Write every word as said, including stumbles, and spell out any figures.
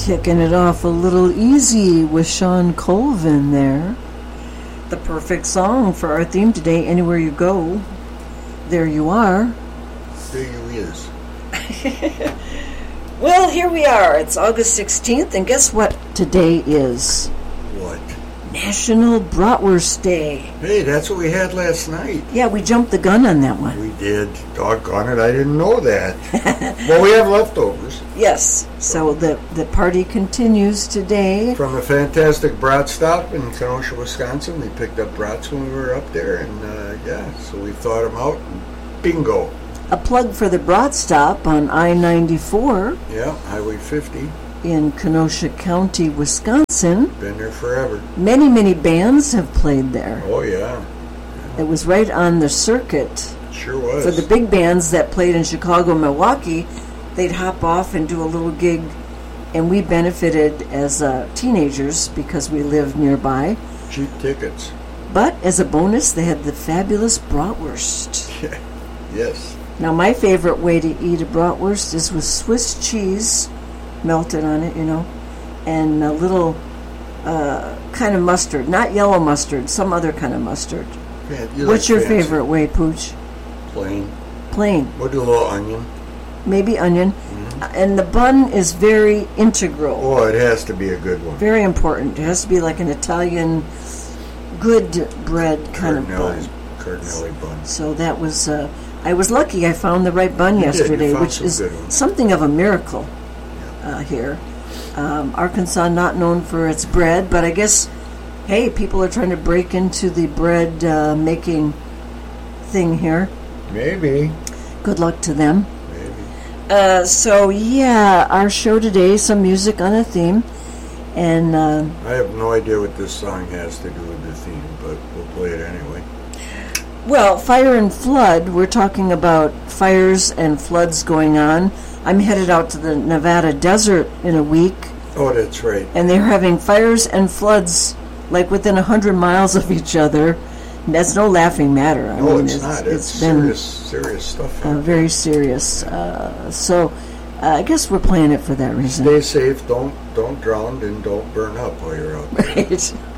Kicking it off a little easy with Sean Colvin there. The perfect song for our theme today. Anywhere you go, there you are. There you is. Well, here we are. It's August sixteenth, and guess what today is? What? National Bratwurst Day. Hey, that's what we had last night. Yeah, we jumped the gun on that one. We did. Doggone it, I didn't know that. Well, we have leftovers. Yes, so the, the party continues today. From the fantastic Brat Stop in Kenosha, Wisconsin. We picked up brats when we were up there, and uh, yeah, so we thawed them out, and bingo. A plug for the Brat Stop on I ninety-four. Yeah, Highway fifty. In Kenosha County, Wisconsin. Been there forever. Many, many bands have played there. Oh, yeah. yeah. It was right on the circuit. Sure was. For the big bands that played in Chicago, Milwaukee, they'd hop off and do a little gig, and we benefited as uh, teenagers because we lived nearby. Cheap tickets. But as a bonus, they had the fabulous bratwurst. Yeah. Yes. Now, my favorite way to eat a bratwurst is with Swiss cheese melted on it, you know, and a little uh, kind of mustard, not yellow mustard, some other kind of mustard. Yeah, you What's like your fancy. favorite way, Pooch? Plain. Plain. We'll do a little onion. Maybe onion. Mm-hmm. Uh, and the bun is very integral. Oh, it has to be a good one. Very important. It has to be like an Italian good bread kind of bun. Cardinelli bun. So that was, uh, I was lucky I found the right bun You did. yesterday, You found which some is good ones. something of a miracle uh, here. Um, Arkansas not known for its bread, but I guess, hey, people are trying to break into the bread uh, making thing here. Maybe. Good luck to them. Maybe. Uh, so, yeah, our show today, some music on a theme. And uh, I have no idea what this song has to do with the theme, but we'll play it anyway. well, fire and flood, we're talking about fires and floods going on. I'm headed out to the Nevada desert in a week, Oh, that's right. and they're having fires and floods like within one hundred miles of each other. That's no laughing matter. I No, mean, it's, not. It's, it's been serious, serious stuff. uh, very serious. Uh, so uh, I guess we're playing it for that reason. Stay safe. Don't don't drown and don't burn up while you're out there. Right.